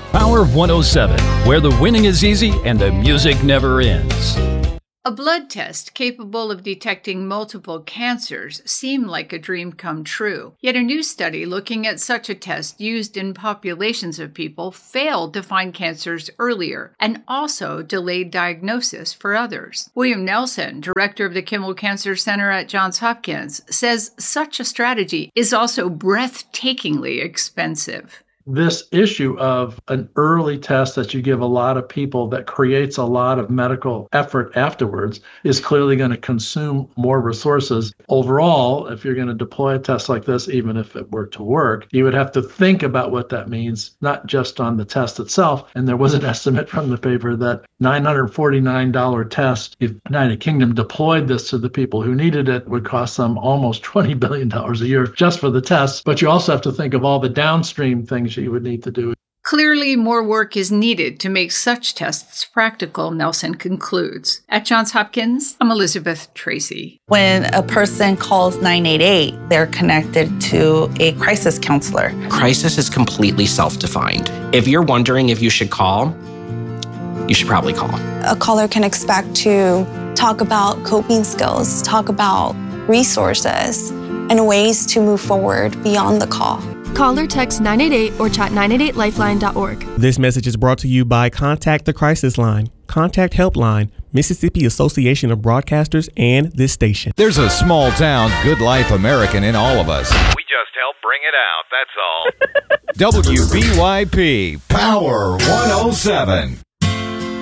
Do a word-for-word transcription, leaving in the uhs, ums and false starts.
Power one oh seven, where the winning is easy and the music never ends. A blood test capable of detecting multiple cancers seemed like a dream come true. Yet a new study looking at such a test used in populations of people failed to find cancers earlier and also delayed diagnosis for others. William Nelson, director of the Kimmel Cancer Center at Johns Hopkins, says such a strategy is also breathtakingly expensive. This issue of an early test that you give a lot of people that creates a lot of medical effort afterwards is clearly going to consume more resources. Overall, if you're going to deploy a test like this, even if it were to work, you would have to think about what that means, not just on the test itself. And there was an estimate from the paper that nine hundred forty-nine dollars test, if United Kingdom deployed this to the people who needed it, would cost them almost twenty billion dollars a year just for the tests. But you also have to think of all the downstream things you would need to do. Clearly, more work is needed to make such tests practical, Nelson concludes. At Johns Hopkins, I'm Elizabeth Tracy. When a person calls nine eight eight, they're connected to a crisis counselor. Crisis is completely self-defined. If you're wondering if you should call, you should probably call. A caller can expect to talk about coping skills, talk about resources, and ways to move forward beyond the call. Call or text nine eight eight or chat nine eight eight lifeline dot org. This message is brought to you by Contact the Crisis Line, Contact Helpline, Mississippi Association of Broadcasters, and this station. There's a small town, good life American in all of us. We just help bring it out, that's all. W B Y P Power one oh seven.